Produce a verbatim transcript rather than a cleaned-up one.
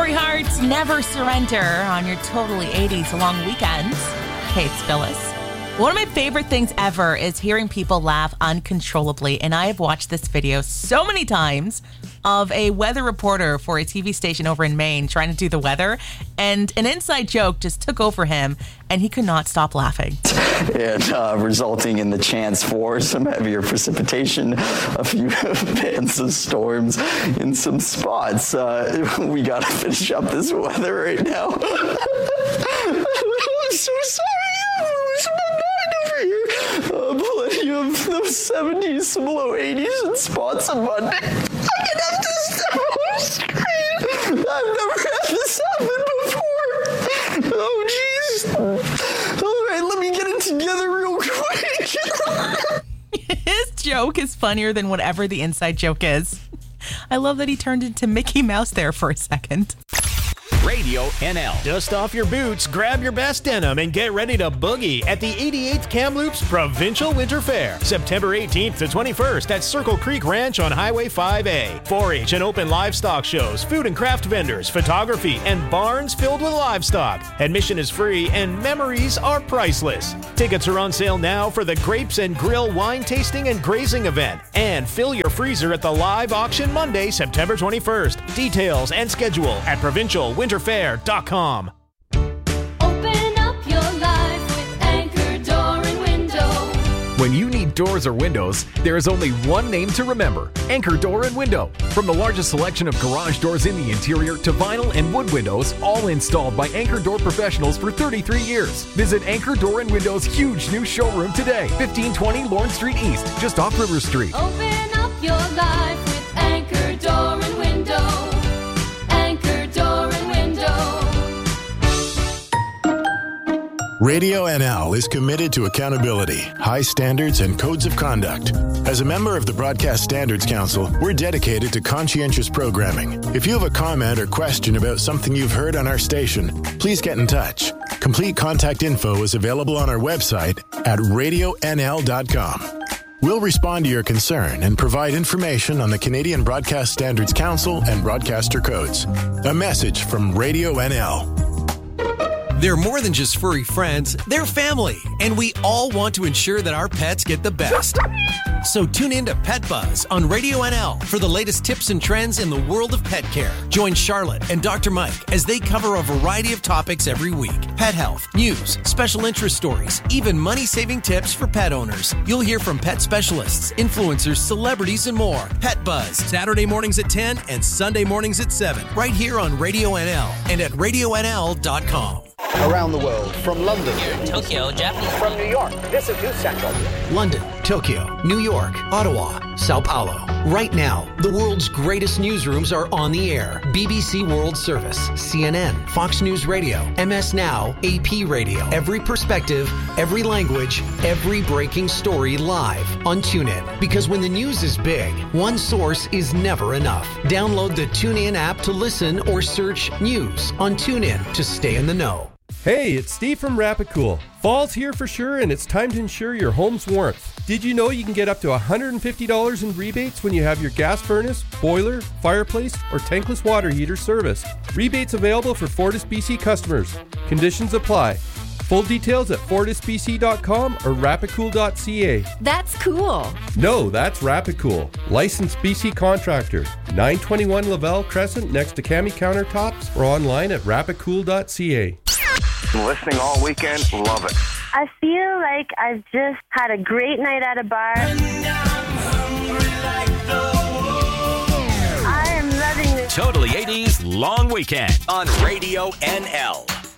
Corey Hart's Never Surrender on your totally eighties long weekends. Hey, it's Phyllis. One of my favorite things ever is hearing people laugh uncontrollably, and I have watched this video so many times of a weather reporter for a T V station over in Maine trying to do the weather, and an inside joke just took over him, and he could not stop laughing. And uh, resulting in the chance for some heavier precipitation, a few bands of storms in some spots. Uh, we got to finish up this weather right now. I'm so sorry. I'm over here. Uh, plenty of those seventies, some low eighties, and spots on Monday. I can have this demo screen. I've never had this happen before. Oh, jeez. All right, let me get it together real quick. His joke is funnier than whatever the inside joke is. I love that he turned into Mickey Mouse there for a second. Radio N L. Dust off your boots, grab your best denim, and get ready to boogie at the eighty-eighth Kamloops Provincial Winter Fair, September eighteenth to twenty-first at Circle Creek Ranch on Highway five A. four H and open livestock shows, food and craft vendors, photography, and barns filled with livestock. Admission is free and memories are priceless. Tickets are on sale now for the Grapes and Grill wine tasting and grazing event. And fill your freezer at the live auction Monday, September twenty-first. Details and schedule at provincial winter fair dot com. Open up your life with Anchor Door and Window. When you need doors or windows, there is only one name to remember: Anchor Door and Window. From the largest selection of garage doors in the interior to vinyl and wood windows, all installed by Anchor Door professionals for thirty-three years. Visit Anchor Door and Window's huge new showroom today, fifteen twenty Lawrence Street East, just off River Street. Open up your life with Anchor Door and Window. Anchor Door and Window. Radio N L is committed to accountability, high standards, and codes of conduct. As a member of the Broadcast Standards Council, we're dedicated to conscientious programming. If you have a comment or question about something you've heard on our station, please get in touch. Complete contact info is available on our website at radio n l dot com. We'll respond to your concern and provide information on the Canadian Broadcast Standards Council and broadcaster codes. A message from Radio N L. They're more than just furry friends, they're family, and we all want to ensure that our pets get the best. So tune in to Pet Buzz on Radio N L for the latest tips and trends in the world of pet care. Join Charlotte and Doctor Mike as they cover a variety of topics every week. Pet health, news, special interest stories, even money-saving tips for pet owners. You'll hear from pet specialists, influencers, celebrities, and more. Pet Buzz, Saturday mornings at ten and Sunday mornings at seven, right here on Radio N L and at radio n l dot com. Around the world, from London, Tokyo, Japanese, from New York, this is News Central. London, Tokyo, New York, Ottawa, Sao Paulo. Right now, the world's greatest newsrooms are on the air. B B C World Service, C N N, Fox News Radio, M S Now, A P Radio. Every perspective, every language, every breaking story live on TuneIn. Because when the news is big, one source is never enough. Download the TuneIn app to listen or search news on TuneIn to stay in the know. Hey, it's Steve from Rapicool. Fall's here for sure, and it's time to ensure your home's warmth. Did you know you can get up to one hundred fifty dollars in rebates when you have your gas furnace, boiler, fireplace, or tankless water heater serviced? Rebates available for Fortis B C customers. Conditions apply. Full details at fortis b c dot com or rapicool dot c a. That's cool. No, that's Rapicool. Licensed B C contractor. nine twenty-one Lavelle Crescent next to Cami Countertops or online at rapicool dot c a. Listening all weekend, love it. I feel like I've just had a great night at a bar. I am loving this. Totally eighties Long Weekend on Radio N L.